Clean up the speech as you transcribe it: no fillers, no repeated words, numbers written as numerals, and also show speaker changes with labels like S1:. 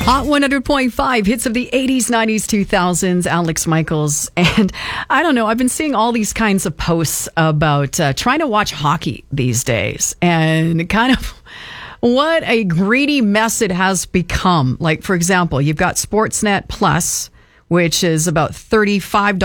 S1: Hot 100.5 hits of the 80s, 90s, 2000s, Alex Michaels. And I don't know, I've been seeing all these kinds of posts about trying to watch hockey these days and kind of what a greedy mess it has become. Like, for example, you've got Sportsnet Plus, which is about $35